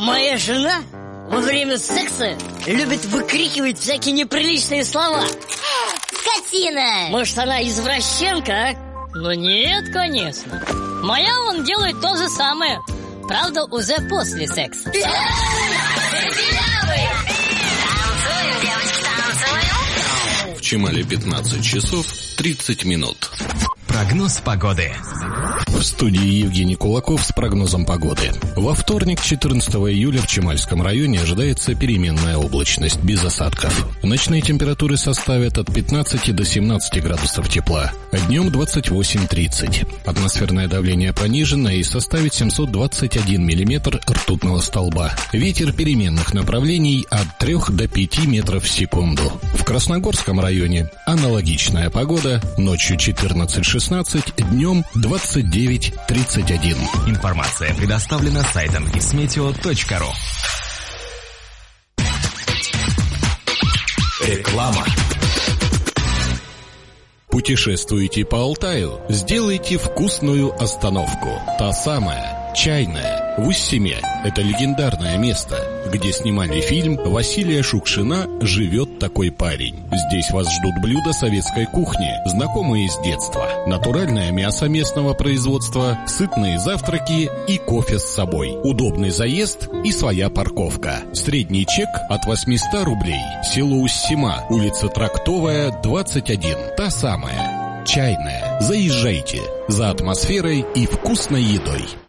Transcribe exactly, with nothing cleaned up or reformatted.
Моя жена во время секса любит выкрикивать всякие неприличные слова. Скотина! Может, она извращенка, а? Ну нет, конечно. Моя он делает то же самое. Правда, уже после секса. В Чемале пятнадцать часов тридцать минут. Прогноз погоды. В студии Евгений Кулаков с прогнозом погоды. Во вторник, четырнадцатого июля, в Чемальском районе ожидается переменная облачность, без осадков. Ночные температуры составят от пятнадцати до семнадцати градусов тепла, а днем двадцать восемь - тридцать. Атмосферное давление понижено и составит семьсот двадцать один миллиметр ртутного столба. Ветер переменных направлений от трёх до пяти метров в секунду. В Красногорском районе аналогичная погода, ночью четырнадцать - шестнадцать, днем двадцать девять - тридцать один. Информация предоставлена сайтом гисметео точка ру. Реклама. Путешествуете по Алтаю? Сделайте вкусную остановку. Та самая, чайная, в Уссиме. Это легендарное место, где снимали фильм Василия Шукшина «Живет такой парень». Здесь вас ждут блюда советской кухни, знакомые с детства. Натуральное мясо местного производства, сытные завтраки и кофе с собой. Удобный заезд и своя парковка. Средний чек от восьмисот рублей. Село Уссима, улица Трактовая, двадцать один. Та самая, чайная. Заезжайте за атмосферой и вкусной едой.